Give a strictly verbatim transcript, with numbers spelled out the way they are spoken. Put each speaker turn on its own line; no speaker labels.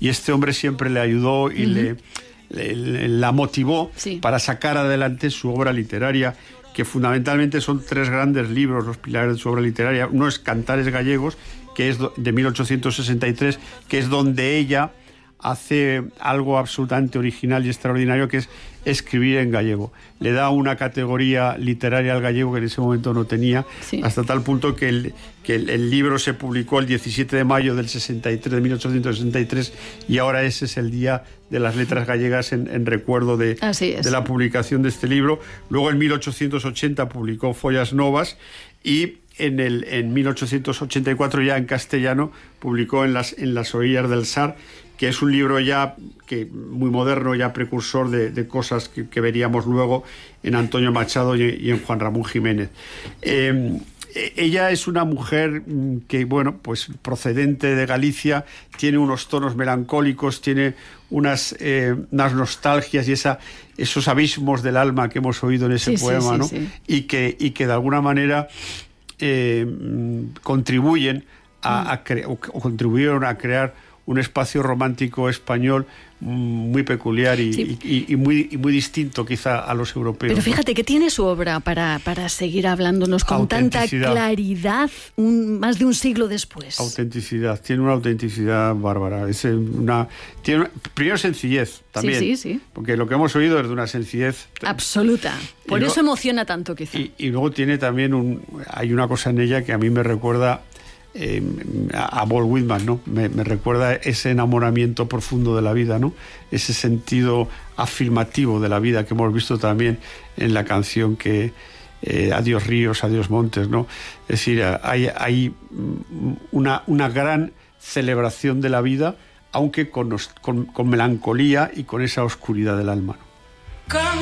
y este hombre siempre le ayudó y uh-huh. le, le, le la motivó sí. para sacar adelante su obra literaria, que fundamentalmente son tres grandes libros, los pilares de su obra literaria. Uno es Cantares gallegos, que es de mil ochocientos sesenta y tres, que es donde ella hace algo absolutamente original y extraordinario, que es escribir en gallego. Le da una categoría literaria al gallego que en ese momento no tenía, sí. hasta tal punto que, el, que el, el libro se publicó el diecisiete de mayo del sesenta y tres, de mil ochocientos sesenta y tres, y ahora ese es el Día de las Letras Gallegas en, en recuerdo de, de la publicación de este libro. Luego en mil ochocientos ochenta publicó Follas Novas, y en, el, en mil ochocientos ochenta y cuatro ya en castellano publicó en las, en las orillas del Sar, que es un libro ya que muy moderno, ya precursor de, de cosas que, que veríamos luego en Antonio Machado y, y en Juan Ramón Jiménez. Eh, ella es una mujer que, bueno, pues procedente de Galicia, tiene unos tonos melancólicos, tiene unas, eh, unas nostalgias y esa, esos abismos del alma que hemos oído en ese sí, poema, sí, sí, ¿no? Sí. Y, que, y que de alguna manera eh, contribuyen a, a cre- o contribuyeron a crear un espacio romántico español muy peculiar y, sí. y, y, muy, y muy distinto quizá a los europeos.
Pero fíjate, ¿no? que tiene su obra para, para seguir hablándonos con tanta claridad un, más de un siglo después?
Autenticidad, tiene una autenticidad bárbara. Es una, tiene, primero sencillez también,
sí, sí, sí.
porque lo que hemos oído es de una sencillez
absoluta. Por eso luego, emociona tanto quizá.
Y, y luego tiene también un, hay una cosa en ella que a mí me recuerda Eh, a Walt Whitman, ¿no? Me, me recuerda ese enamoramiento profundo de la vida, ¿no? Ese sentido afirmativo de la vida que hemos visto también en la canción que eh, Adiós ríos, adiós montes, ¿no? Es decir, hay, hay una, una gran celebración de la vida, aunque con, con, con melancolía y con esa oscuridad del alma, ¿no?